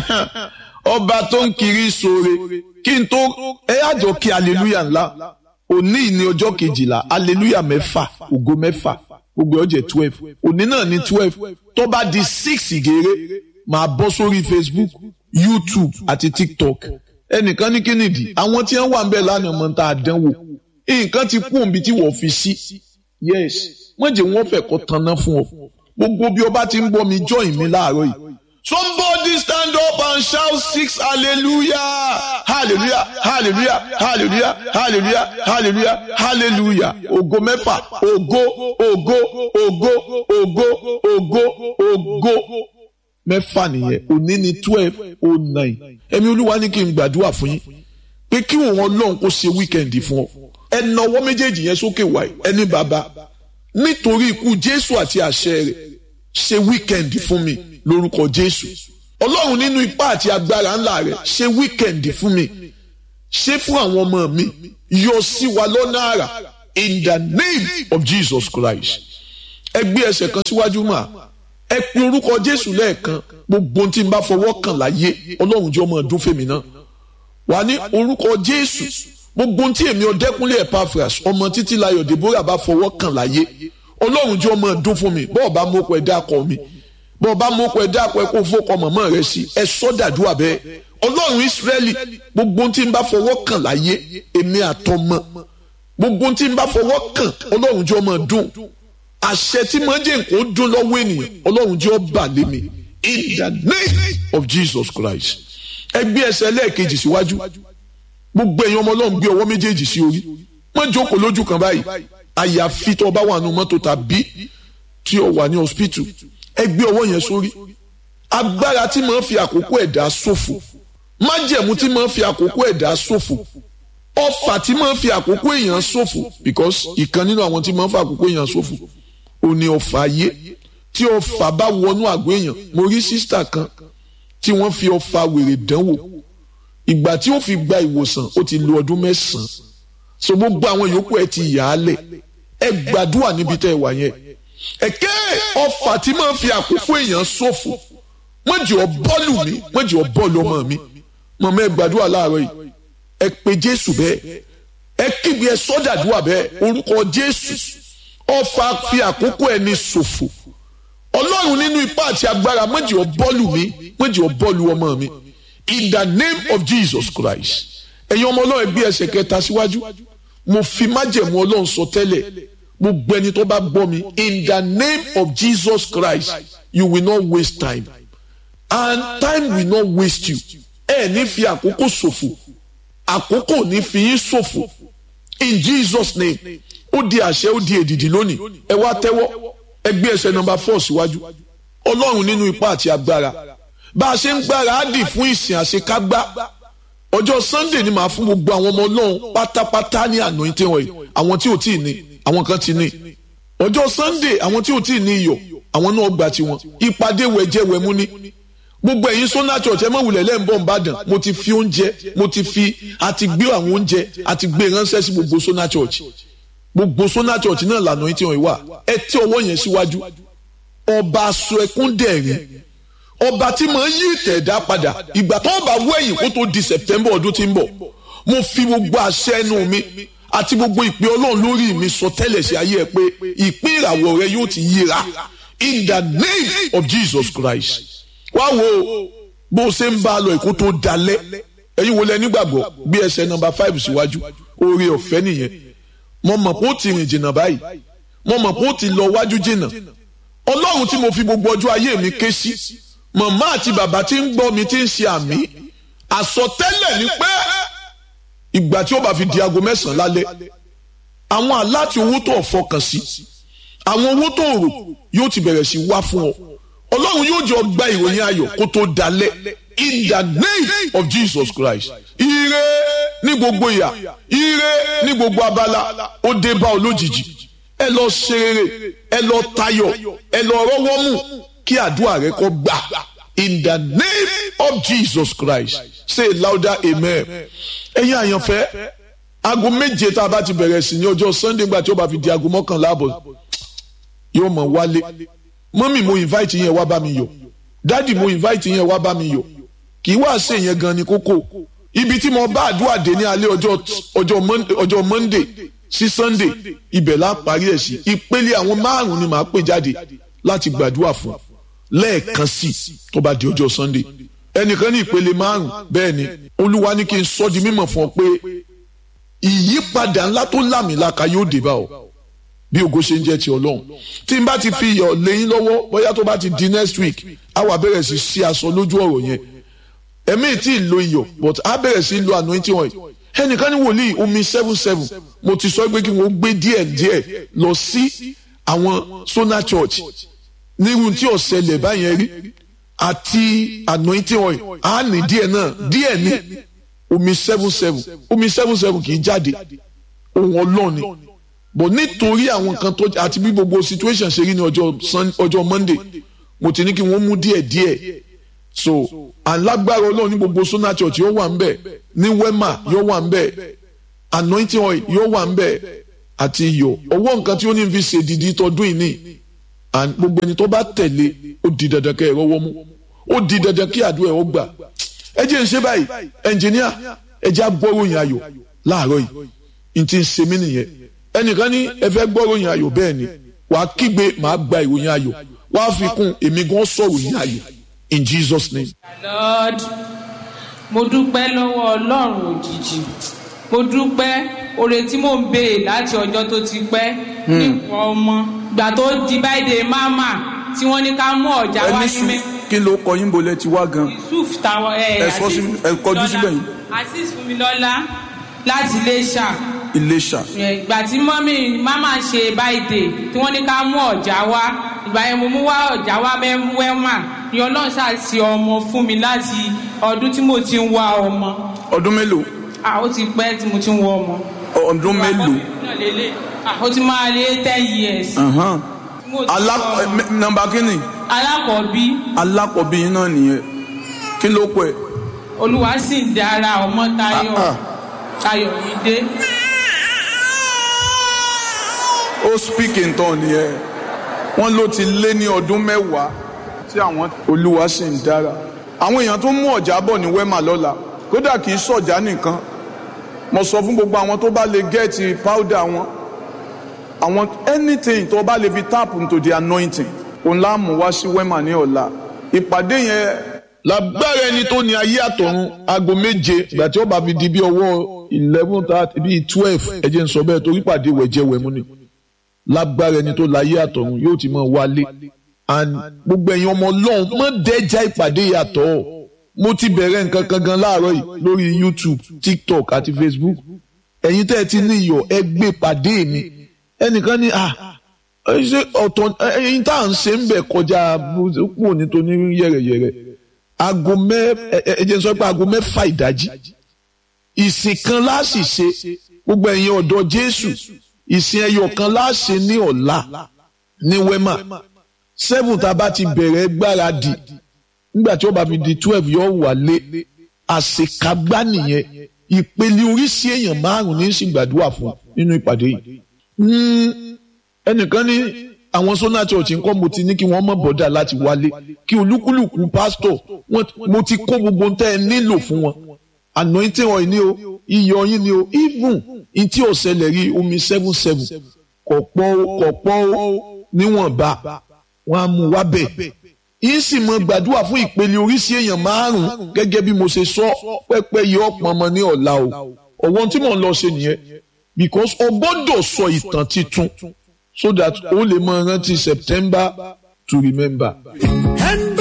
ọba tó ń kiri sóore kí n tó àjọ kí hallelujah ńlá òní ní ọjọ́ kejìlá hallelujah mẹ́fà ògo mẹ́fà gbogbo ọjọ́ 12 òní náà ní 12 tó bá di 6 ìgèrè máa bọ́ sórí Facebook YouTube àti TikTok ẹnìkan ní kí nìdí àwọn tí wọ́n wà ń bẹ̀ lánàá mọ́ tá a dánwò nǹkan ti kú òǹbí tí wọ́n fi sí yes wọ́n jẹ́ wọ́n fẹ́ kọ́ tanná fún ọ gbogbo bí ọba ti ń gbọ́ mi join mi láàárọ̀ yìí. Somebody stand up and shout 6 hallelujah hallelujah hallelujah hallelujah hallelujah hallelujah hallelujah ògo mẹ́fà ògo ògo ògo ògo ògo ògo mẹ́fà nìyẹn òní ní 12:09 ẹ̀mí olúwa ní kí n gbàdúrà fún yín pé kí òun ọlọ́run kó ṣe wíkẹ̀ndì fún ọ ẹ nawọ́ méjèèjì yẹn sókè wáyé ẹni bàbá nítorí ikú Jésù àti àṣẹ rẹ̀ ṣe wíkẹ̀ndì fún mi lórúkọ Jésù ọlọ́run nínú ipá àti agbára ńlá rẹ̀ ṣe wíkẹ̀ndì fún mi ṣe fún àwọn ọmọ mi yọ sí wa lọ́nà àrà in the name of Jesus Christ ẹ gbé ẹsẹ̀ kan síwájú mà ẹ pe orúkọ Jésù lẹ́ẹ̀kan gbogbo tí n bá fọwọ́ kàn láyé ọlọ́run jẹ́ ọmọ ọdún fèmí náà wà ní orúkọ Jésù gbogbo tí èmi Ọdẹ́kúnlé Epaphras ọmọ Títílayọ̀ Deborah bá fọwọ́ kàn láyé ọlọ́run jẹ́ ọmọ ọdún fún mi bọ́ọ̀ bá mọ́kọ ẹ̀dá akọ mi bọ́ọ̀ bá mọ́kọ ẹ̀dá akọ ẹ̀ kó fọ́kọ mọ̀mọ́ rẹ sí ẹ sọ́dàdúrà bẹ́ẹ̀ ọlọ́run Ísírẹ́lì gbogbo tí n bá fọwọ́ kàn láyé èmi àtọmọ gbogbo tí n bá fọwọ́ kàn ọlọ́run jẹ́ ọmọ ọdún àṣẹ tí mo jẹ́ nǹkan dún lọ́wọ́ ènìyàn ọlọ́run jẹ́ ọba lé mi in the name of Jesus Christ ẹ gbé ẹsẹ̀ lẹ́ẹ̀kejì síwájú gbogbo èèyàn ọmọ ọlọ́run gbé ọwọ́ méjèèjì sí orí má jókòó lójú kan báyìí àyàfi tó bá wà nù mọ́tò tàbí tí o wà ní hospital ẹ gbé ọwọ́ yẹn sórí agbára tí máa ń fi àkókò ẹ̀dá ṣòfò májẹ̀mú tí máa ń fi àkókò ẹ̀dá ṣòfò ọfà tí máa ń fi àkókò èèyàn ṣòfò because ìkan nínú àwọn tí máa ń fi àkókò èèyàn ṣòfò ò ní ọfà ayé tí ọfà bá wọnú àgọ́ èèyàn mo rí sísítà kan tí wọ́n fi ọfà wèrè dánwò ìgbà tí ó fi gba ìwòsàn ó ti lo ọdún 9 so gbogbo àwọn yòókù ẹ ti yà á lẹ̀ ẹ gbàdúrà níbi tẹ́ ẹ wà yẹn ẹ̀kẹ́ ọfà tí máa ń fi àkókò èèyàn ṣòfò mọ̀jì ọ bọ́ọ̀lù mi mọ̀jì ọ bọ́ọ̀lù ọmọ mi mọ̀mọ́ ẹ gbàdúrà láàárọ̀ yìí ẹ pe Jésù bẹ́ẹ̀ ẹ kígbe ẹ sọ́dàdúrà bẹ́ẹ̀ orúkọ Jésù ọfà fi àkókò ẹni ṣòfò ọlọ́run nínú ipá àti agbára mọ̀jì ọ bọ́ọ̀lù mi mọ̀jì ọ bọ́ọ̀lù ọmọ mi in the name of Jesus Christ ẹ̀yin ọmọ ọlọ́run gbé ẹsẹ̀ kẹta síwájú mo fi májẹ̀mú ọlọ́run sọ tẹ́lẹ̀ gbogbo ẹni tó bá gbọ́ mi in the name of Jesus Christ you will not waste time and time will not waste you ẹ ní fi àkókò ṣòfò àkókò ní fi yín ṣòfò in Jesus name ó di àṣẹ ó di èdìdì lónìí ẹ wá tẹ́wọ́ ẹ gbé ẹsẹ̀ number 4 síwájú ọlọ́run nínú ipá àti agbára bá a ṣe ń gbára á dì fún ìsìn àṣekágbá ọjọ́ Sunday ni màá fún gbogbo àwọn ọmọ ọlọ́run pátápátá ní anointing oil àwọn tí ò tí ì ní àwọn kan ti ní ọjọ́ Sunday àwọn tí ò tí ì ní iyọ̀ àwọn náà gbà tiwọn ìpàdé wẹ̀jẹ̀wẹ̀mú ní gbogbo ẹ̀yin Sona Church ẹ má wulẹ̀ lẹ́ǹbọ̀ Ìbàdàn mo ti fi oúnjẹ mo ti fi àti gbé àwọn oúnjẹ àti gbé ránṣẹ́ sí gbogbo Sona Church gbogbo Sona Church náà lànà yín tí wọ́n wà ẹ tẹ ọwọ́ yẹn síwájú ọba aṣọ ẹkún dẹ̀rín ọba tí màá yí ìtẹ̀dá padà ìgbà tó bá wẹ̀yìn kó tó di September ọdún tí ń bọ̀ mo fi gbogbo àṣẹ ẹnu mi àti gbogbo ìpè Ọlọ́run lórí mi sọ tẹ́lẹ̀ sí ayé ẹ pé ìpín ìràwọ̀ rẹ yóò ti yíra in the name of Jesus Christ wá wo bó ṣe ń bá a lọ ìkó tó dalẹ̀ ẹ̀yin wo lẹ nígbàgbọ́ bí ẹsẹ̀ number 5 síwájú oore ọ̀fẹ́ nìyẹn mo mọ̀ pé ó ti rìn jìnnà báyìí mo mọ̀ pé ó ti lọ wájú jìnnà Ọlọ́run tí mo fi gbogbo ọjọ́ ayé mi ké sí màmá àti bàbá tí ń gbọ́ mi tí ń ṣe àmì àsọtẹ́lẹ̀ ni pé ìgbà tí ó bá fi di aago 9 lálẹ́ àwọn aláti owó tó fọkàn sí àwọn owó tó rò yóò ti bẹ̀rẹ̀ sí wá fún ọ Ọlọ́run yóò jọ gba ìròyìn ayọ̀ kó tó dalẹ̀ in the name of Jesus Christ ire ní gbogbo ìyà ire ní gbogbo abala ó dé bá ọ lójijì ẹ lọ ṣe rere ẹ lọ tayọ̀ ẹ lọ rọ́wọ́ mú kí àdúrà rẹ kó gbà in the name of Jesus Christ say louder amen. ẹ̀yin àyànfẹ́ aago 7 tá a bá ti bẹ̀rẹ̀ sí ní ọjọ́ Sunday gbà tí ó bá fi di aago 11 àbọ̀ yóò mọ̀ wálé mọ́mì mo invite yẹn wá bá mi yọ̀ dádì mo invite yẹn wá bá mi yọ̀ kì í wá ṣe yẹn gan ni kókó. Ibi tí mo bá àdúrà dé ní alẹ́ ọjọ́ Monday sí Sunday ibẹ̀ la parí ẹ̀ sí. Ìpele àwọn 5 ni màá pè jáde láti gbàdúrà fún lẹ́ẹ̀kan sí tó bá di ọjọ́ Sunday. Ẹnìkan ní ìpele 5 bẹ́ẹ̀ ni Olúwa ní kí n sọ di mímọ̀ fún ọ pé ìyípadà ńlá tó lámìlaka yóò dé bá ọ bí ògo ṣe ń jẹ́ ti Ọlọ́run. Tí n bá ti fi iyọ̀ lẹ́yìn lọ́wọ́ bóyá tó bá ti di next week á wá bẹ̀rẹ̀ sí sí aṣọ lójú ọ̀rọ̀ yẹn. Ẹ̀mí tí ì lo iyọ̀ but á bẹ̀rẹ̀ sí lo anointing oil. Ẹnìkan ní wòlíì omi 77 mo ti sọ pé kí wọ́n gbé díẹ̀ lọ sí àwọn Sona Church nírú tí ó ṣẹlẹ̀ báyẹn rí àti anointing oil á ní díẹ̀ ní omi 77 kì í jáde ohun Ọlọ́run ni bọ̀ nítorí àwọn kan tó àti bí gbogbo situation ṣe rí ní ọjọ́ Monday mo ti ní kí wọ́n mú díẹ̀ so alágbára Ọlọ́run ní gbogbo Sona Church yóò wà ńbẹ̀ ní Wema yóò wà ńbẹ̀ anointing oil yóò wà ńbẹ̀ àti iyọ̀ ọwọ́ nǹkan tí ó ní fi ṣe dìdí tọdún yìí ní and gbogbo ẹni tó bá tẹ̀lé ó di dandan kẹ́ ẹ rọ́wọ́ mú ó di dandan kí àdúrà ẹ̀ ó gbà ẹ jẹ́ ń ṣe báyìí ẹnjìníà ẹ jẹ́ agbọ́ròyìn ayọ̀ láàárọ̀ yìí n ti ń ṣe mí nìyẹn ẹnìkan ní ẹ fẹ́ gbọ́ròyìn ayọ̀ bẹ́ẹ̀ ni wàá kígbe màá gba ìròyìn ayọ̀ wàá fi kún èmi gan sọ̀rọ̀ yìn ayọ̀ in Jesus name. Lord, mo dúpẹ́ lọ́wọ́ Ọlọ́run òjijì mo dúpẹ́ oore tí mò ń béèrè láti ọjọ́ tó ti pẹ́ nípa ọmọ gbà tó di báyìí máma tí wọ́n ní ká mú ọ̀já wá ní mẹ́. Kí ló kọ yín bolẹ̀ ti wá gan? Yusuf táwọn ẹ kọjú síbẹ̀ yín. Azeez Fúnmilọ́lá láti Iléṣà. Iléṣà. Ìgbà tí máma ṣe báyìí tí wọ́n ní ká mú ọ̀já wá ìgbà yẹn mo mú wá ọ̀já wá Wema ni Ọlọ́run ṣàṣì ọmọ fún mi láti ọdún tí mo ti ń wá ọmọ. Ọdún mélòó? Ó ti pẹ́ tí mo ti ń wá ọmọ. Ọdún mélòó? Ó ti máa lé 10 years. Nọ́mbà kínní? Alákọ̀ọ́bí yín náà nìyẹn. Kí ló kọ ẹ? Olúwa sì ń dára ọmọ Táyọ̀mídé. Ó speak in tongue nìyẹn. Wọ́n ló ti lé ní ọdún 10 tí àwọn Olúwa sì ń dára. Àwọn èèyàn tó mú ọ̀já bọ̀ ní Wema lọ́la kódà kì í sọ̀já nìkan. Mo sọ fún gbogbo àwọn tó bá lè gẹ́ẹ̀tì powder wọn àwọn anything tó bá lè fi tap into the anointing òun la mú wá sí Wema ní ọ̀la ìpàdé yẹn. Lágbára ẹni tó ní ayé àtọ̀run aago 7 ìgbà tí ó bá fi di bí ọwọ́ 11:30 bíi 12 ẹ jẹ́ n sọ bẹ́ẹ̀ torí pàdé wẹ̀jẹ̀wẹ̀mú ni lágbára ẹni tó láyé àtọ̀run yóò ti máa wálé and gbogbo ẹ̀yin ọmọ Ọlọ́run mọ́ dẹ́jà ìpàdé yàtọ̀ mo ti bẹ̀rẹ̀ nǹkan kan gan láàárọ̀ yìí lórí YouTube TikTok àti Facebook ẹ̀yin tẹ́ ẹ ti ní iyọ̀ ẹ gbé pàdé mi ẹnìkan ní ṣe ọ̀tọ̀ ẹ̀yin tá à ń ṣe ń bẹ̀ kọjá kúrò nítorí yẹ̀rẹ̀yẹ̀rẹ̀ ẹ jẹ́ n sọ pé aago 6 ìdájí ìsìn kan láàsì ṣe gbogbo ẹ̀yin ọ̀dọ́ Jésù ìsìn ẹyọ kan láàṣẹ ní ọ̀la ní Wema 7 tá a bá ti bẹ̀rẹ̀ gbáradì nígbà tí ó bá fi di 12 yóò wálé àṣekágbá nìyẹn ìpele oríṣi èèyàn 5 ní sì gbàdúrà fún nínú ìpàdé yìí. Ẹnìkan ní àwọn Sona Church nǹkan mo ti ní kí wọ́n mọ̀ bọ́dà láti wálé kí olúkúlùkù pásítọ̀ mo ti kó gbogbo ń tẹ́ ẹ nílò fún wọn anointing oil ni o iyọ̀ yín ni o even in tí ó ṣẹlẹ̀ rí omi 77 kọ̀pọ̀ níwọ̀nba wọn á mú wá bẹ̀. Yín sì mọ gbàdúrà fún ìpele oríṣi èèyàn 5 gẹ́gẹ́ bí mo ṣe sọ pẹ́pẹ́ yọ pọnmọ ní ọ̀la o ọ̀wọ́n tí mò ń lọ ṣe nìyẹn because o gbọ́dọ̀ sọ ìtàn titun so that o lè mọ rántí September to remember.